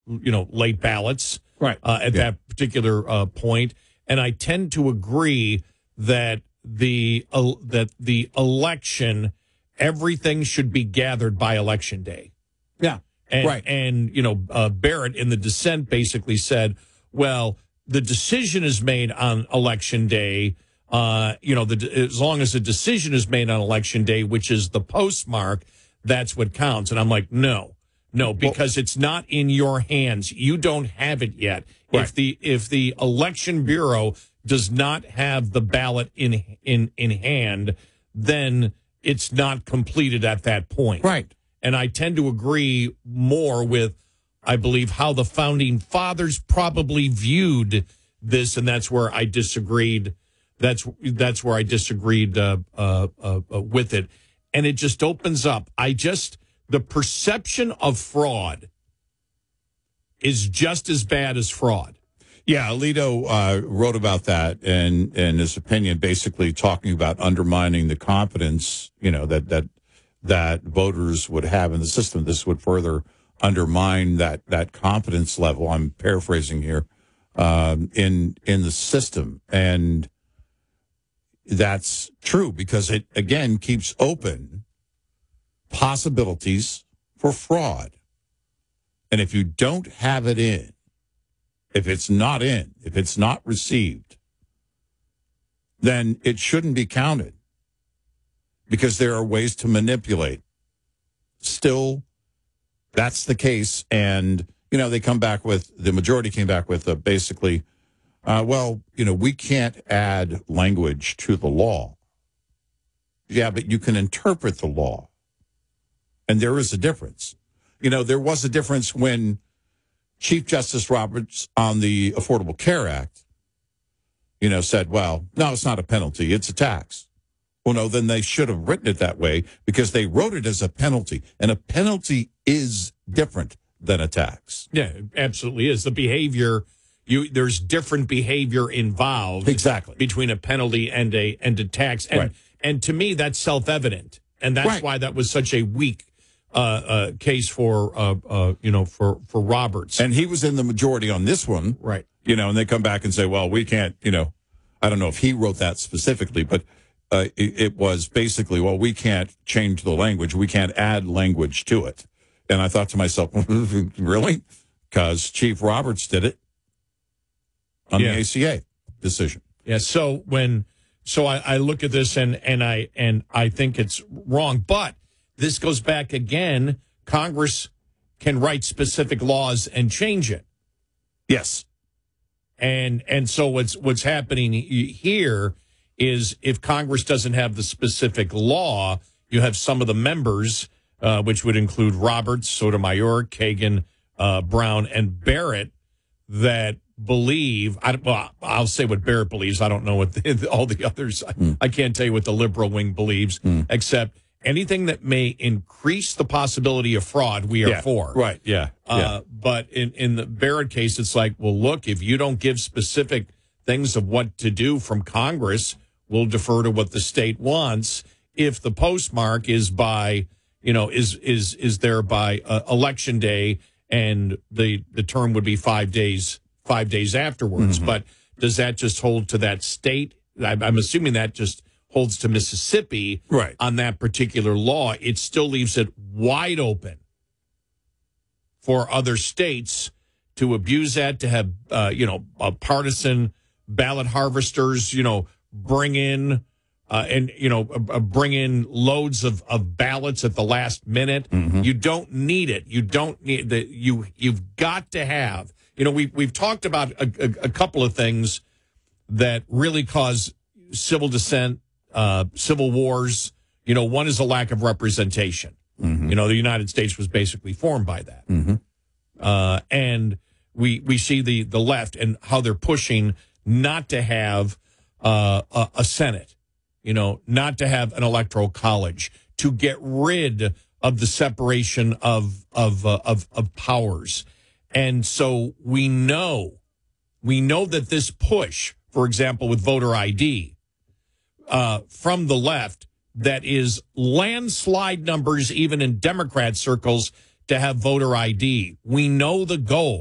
late ballots at Yeah. that particular point. And I tend to agree that the election, everything should be gathered by Election Day. Yeah. And, Right. And, Barrett in the dissent basically said, well, the decision is made on Election Day. As long as the decision is made on Election Day, which is the postmark, that's what counts. And I'm like, no, because it's not in your hands. You don't have it yet. Right. If the Election Bureau does not have the ballot in hand, then it's not completed at that point. Right. And I tend to agree more with, I believe, how the founding fathers probably viewed this, and that's where I disagreed. That's where I disagreed with it, and it just opens up. The perception of fraud is just as bad as fraud. Yeah, Alito wrote about that in his opinion, basically talking about undermining the confidence, that voters would have in the system. This would further undermine that confidence level. I'm paraphrasing here in the system, and that's true because it again keeps open possibilities for fraud. And if you don't have it in, if it's not received, then it shouldn't be counted because there are ways to manipulate. Still, that's the case. And, the majority came back with basically, we can't add language to the law. Yeah, but you can interpret the law. And there is a difference. There was a difference when Chief Justice Roberts on the Affordable Care Act, said, well, no, it's not a penalty, it's a tax. Well, no, then they should have written it that way because they wrote it as a penalty. And a penalty is different than a tax. Yeah, it absolutely is. The behavior, there's different behavior involved. Exactly. Between a penalty and a tax. And to me, that's self-evident. And that's why that was such a weak case for Roberts. And he was in the majority on this one. Right. And they come back and say, well, we can't, I don't know if he wrote that specifically, but it was basically, well, we can't change the language. We can't add language to it. And I thought to myself, really? Because Chief Roberts did it on the ACA decision. Yeah. So I look at this and I think it's wrong, but this goes back again. Congress can write specific laws and change it. Yes. And so what's happening here is if Congress doesn't have the specific law, you have some of the members, which would include Roberts, Sotomayor, Kagan, Brown, and Barrett, that believe, I'll say what Barrett believes. I don't know what all the others, I can't tell you what the liberal wing believes, except anything that may increase the possibility of fraud, we are for. Right, yeah. But in the Barrett case, it's like, well, look, if you don't give specific things of what to do from Congress, we'll defer to what the state wants. If the postmark is by, is there by Election Day, and the term would be 5 days afterwards. Mm-hmm. But does that just hold to that state? I'm assuming that just holds to Mississippi on that particular law. It still leaves it wide open for other states to abuse that, to have, partisan ballot harvesters, bring in loads of ballots at the last minute. Mm-hmm. You don't need it. You don't need that. You've got to have, we've talked about a couple of things that really cause civil dissent, civil wars. One is a lack of representation. Mm-hmm. The United States was basically formed by that. Mm-hmm. And we see the left and how they're pushing not to have a Senate, not to have an electoral college, to get rid of the separation of powers. And so we know that this push, for example, with voter ID, from the left, that is landslide numbers, even in Democrat circles, to have voter ID. We know the goal.